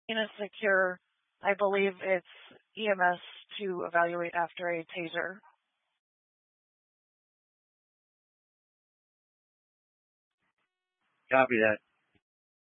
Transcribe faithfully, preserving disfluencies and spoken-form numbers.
In a secure, I believe it's E M S to evaluate after a taser. Copy that.